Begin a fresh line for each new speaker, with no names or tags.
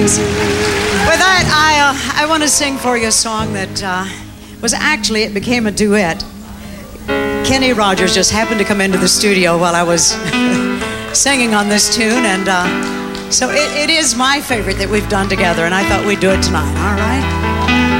With that, I want to sing for you a song that was actually, it became a duet. Kenny Rogers just happened to come into the studio while I was singing on this tune, and so it is my favorite that we've done together, and I thought we'd do it tonight, all right?